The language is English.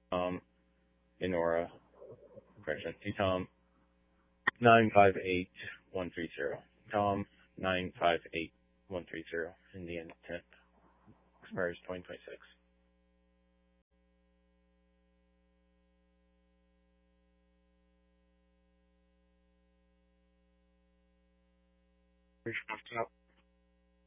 Inora, correction, Tom 958130. Tom 958130. Indian 10th. Expires 2026. Appreciate it.